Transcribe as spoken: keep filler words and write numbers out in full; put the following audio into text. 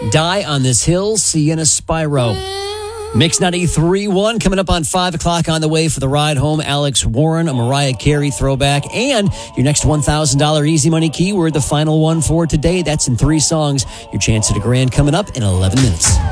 Die on This Hill, Sienna Spyro. Mix ninety-three point one coming up on five o'clock on the way for the ride home. Alex Warren, a Mariah Carey throwback, and your next one thousand dollars Easy Money keyword, the final one for today. That's in three songs. Your chance at a grand coming up in eleven minutes.